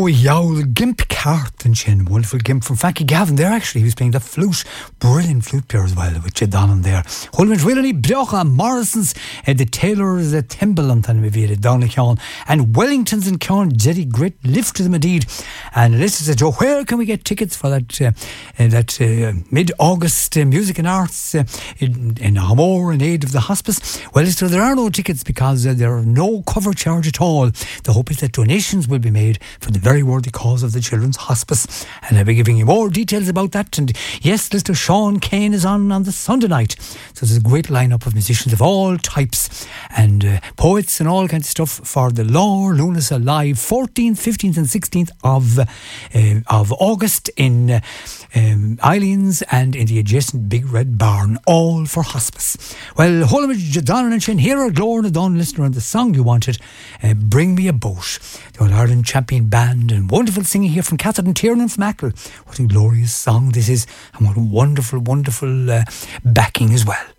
Yowl Gimp Carton Chin, wonderful Gimp from Frankie Gavin there actually. He was playing the flute, brilliant flute player as well, with Jed Donnan there. Holman's really Biocha, Morrison's, the Taylor's, Thimble on Tanmivir, Donegal, and Wellington's in Cairn, Jerry, great lift to them indeed. And this is a Joe, where can we get tickets for that mid-August music and arts in Hamor in aid of the hospice? Well, so there are no tickets because there are no cover charge at all. The hope is that donations will be made for the very worthy cause of the Children's Hospice, and I'll be giving you more details about that. And yes, Mr. Sean Kane is on the Sunday night, so there's a great lineup of musicians of all types and poets and all kinds of stuff for the Lore Lunas Alive 14th, 15th and 16th of August in Eileen's and in the adjacent Big Red Barn, all for hospice. Well, Holomage, Donnan and Shin, here are Glór Don, listener, and the song you wanted, Bring Me a Boat. The All Ireland champion band, and wonderful singing here from Catherine Tiernan from Ackle. What a glorious song this is, and what a wonderful, wonderful backing as well.